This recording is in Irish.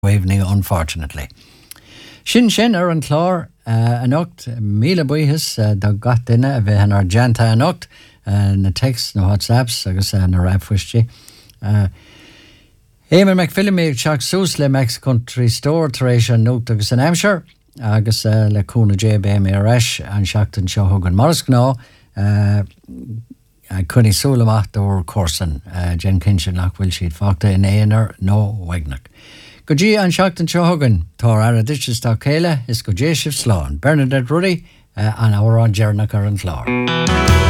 evening, unfortunately. Sin ar an chlár anocht míle buíthas do gach duine a bheith an argenta anocht na text na WhatsApps agus na raibhfuistí. Éimear meach filmíag teach sús le Max Country Store tar éis an nócht agus an Hampshire agus le cúna JBM ar eis an seachtain seo thugan maras gná chunig súlamach dór córsan Jen Kinchin nach bhfuil siad fágta in éonar nó wegnach. Go dtí an seachtain seo thugan tá ar a ditas tá céile is go dé sibh sláán. Bernadette Ruddy an áhrán dearnach ar an chlár.